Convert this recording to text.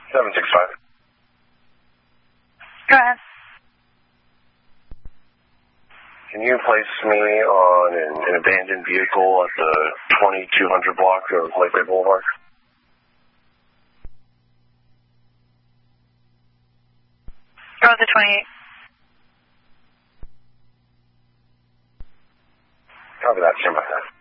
765. Go ahead. Can you place me on an abandoned vehicle at the 2200 block of Lakeway Boulevard? Go with the 28. Copy that. Stand by that.